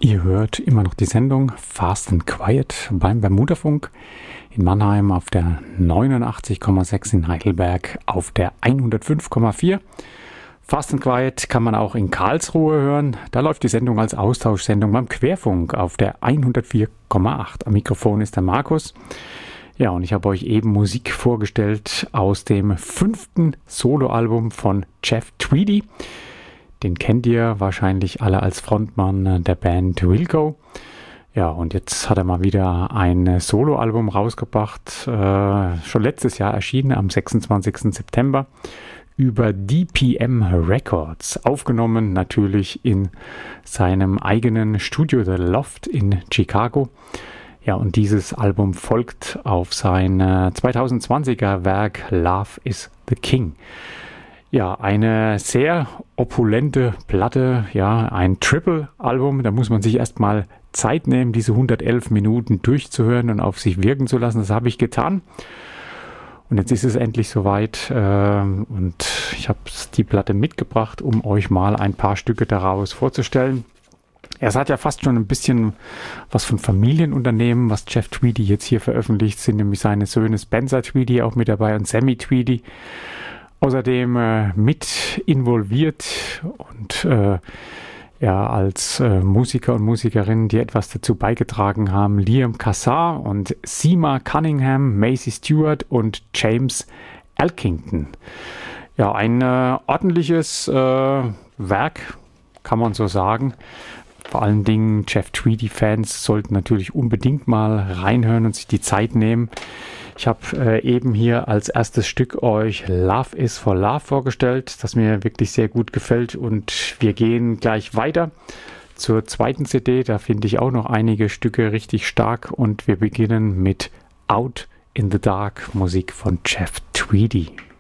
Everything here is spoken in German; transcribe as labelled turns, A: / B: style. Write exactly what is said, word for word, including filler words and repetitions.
A: Ihr hört immer noch die Sendung Fast and Quiet beim Bermudafunk in Mannheim auf der neunundachtzig Komma sechs, in Heidelberg auf der hundertfünf Komma vier. Fast and Quiet kann man auch in Karlsruhe hören. Da läuft die Sendung als Austauschsendung beim Querfunk auf der hundertvier Komma acht. Am Mikrofon ist der Markus. Ja, und ich habe euch eben Musik vorgestellt aus dem fünften Soloalbum von Jeff Tweedy. Den kennt ihr wahrscheinlich alle als Frontmann der Band Wilco. Ja, und jetzt hat er mal wieder ein Soloalbum rausgebracht, äh, schon letztes Jahr erschienen, am sechsundzwanzigsten September, über D P M Records, aufgenommen natürlich in seinem eigenen Studio The Loft in Chicago. Ja, und dieses Album folgt auf sein äh, zweitausendzwanziger Werk Love is the King. Ja, eine sehr opulente Platte, ja, ein Triple-Album. Da muss man sich erstmal Zeit nehmen, diese hundertelf Minuten durchzuhören und auf sich wirken zu lassen. Das habe ich getan. Und jetzt ist es endlich soweit. Äh, und ich habe die Platte mitgebracht, um euch mal ein paar Stücke daraus vorzustellen. Es hat ja fast schon ein bisschen was von Familienunternehmen, was Jeff Tweedy jetzt hier veröffentlicht, sind nämlich seine Söhne Spencer Tweedy auch mit dabei und Sammy Tweedy. Außerdem äh, mit involviert und äh, ja, als äh, Musiker und Musikerinnen, die etwas dazu beigetragen haben, Liam Kassar und Seema Cunningham, Macy Stewart und James Elkington. Ja, ein äh, ordentliches äh, Werk, kann man so sagen. Vor allen Dingen Jeff Tweedy-Fans sollten natürlich unbedingt mal reinhören und sich die Zeit nehmen. Ich habe äh, eben hier als erstes Stück euch Love is for Love vorgestellt, das mir wirklich sehr gut gefällt, und wir gehen gleich weiter zur zweiten C D. Da finde ich auch noch einige Stücke richtig stark und wir beginnen mit Out in the Dark, Musik von Jeff Tweedy.